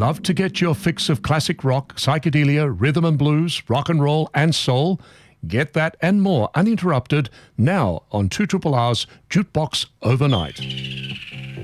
Love to get your fix of classic rock, psychedelia, rhythm and blues, rock and roll and soul? Get that and more uninterrupted now on 2RRR's Jukebox Overnight.